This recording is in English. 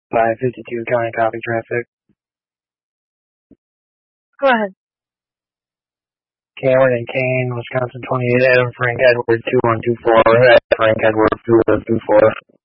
552 county copy traffic. Go ahead. Cameron and Kane, Wisconsin 28, Adam Frank Edward 2124, Frank Edward 2124.